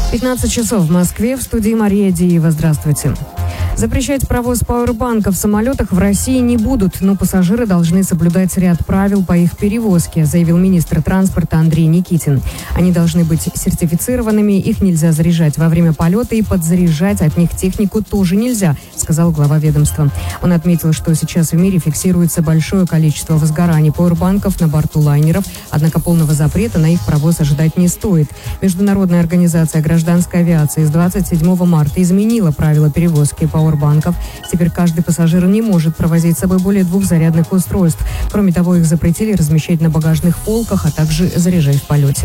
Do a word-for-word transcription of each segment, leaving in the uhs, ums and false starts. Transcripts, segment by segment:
пятнадцать часов в Москве. В студии Мария Диева. Здравствуйте. Запрещать провоз пауэрбанков в самолетах в России не будут, но пассажиры должны соблюдать ряд правил по их перевозке, заявил министр транспорта Андрей Никитин. Они должны быть сертифицированными, их нельзя заряжать во время полета и подзаряжать от них технику тоже нельзя, сказал глава ведомства. Он отметил, что сейчас в мире фиксируется большое количество возгораний пауэрбанков на борту лайнеров, однако полного запрета на их провоз ожидать не стоит. Международная организация гражданской авиации с двадцать седьмого марта изменила правила перевозки пауэрбанков. Теперь каждый пассажир не может провозить с собой более двух зарядных устройств. Кроме того, их запретили размещать на багажных полках, а также заряжать в полете.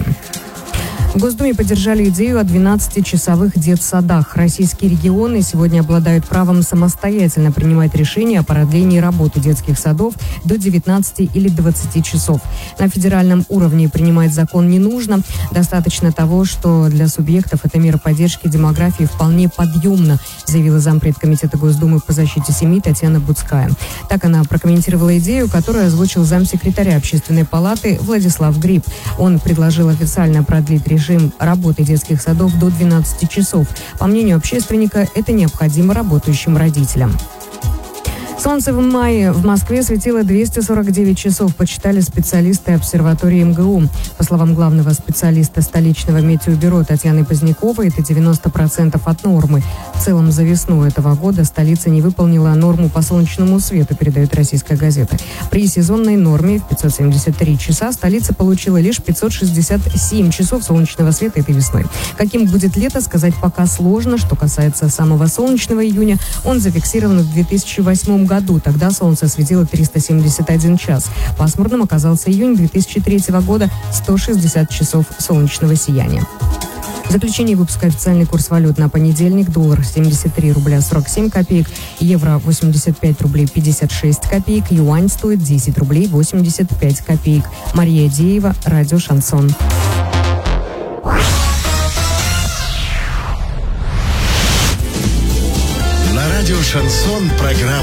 В Госдуме поддержали идею о двенадцатичасовых детсадах. Российские регионы сегодня обладают правом самостоятельно принимать решения о продлении работы детских садов до девятнадцати или двадцати часов. На федеральном уровне принимать закон не нужно. Достаточно того, что для субъектов эта мера поддержки демографии вполне подъемна, заявила зампред комитета Госдумы по защите семьи Татьяна Буцкая. Так она прокомментировала идею, которую озвучил замсекретаря Общественной палаты Владислав Гриб. Он предложил официально продлить режим Режим работы детских садов до двенадцати часов. По мнению общественника, это необходимо работающим родителям. Солнце в мае в Москве светило двести сорок девять часов, почитали специалисты обсерватории эм гэ у. По словам главного специалиста столичного метеобюро Татьяны Поздняковой, это девяносто процентов от нормы. В целом, за весну этого года столица не выполнила норму по солнечному свету, передает «Российская газета». При сезонной норме в пятьсот семьдесят три часа столица получила лишь пятьсот шестьдесят семь часов солнечного света этой весной. Каким будет лето, сказать пока сложно. Что касается самого солнечного июня, он зафиксирован в две тысячи восьмом году. Тогда солнце светило триста семьдесят один час. Пасмурным оказался июнь две тысячи третьего года, сто шестьдесят часов солнечного сияния. В заключении выпуска официальный курс валют на понедельник. Доллар семьдесят три рубля сорок семь копеек, евро восемьдесят пять рублей пятьдесят шесть копеек, юань стоит десять рублей восемьдесят пять копеек. Мария Диева, радио «Шансон». На радио «Шансон» программа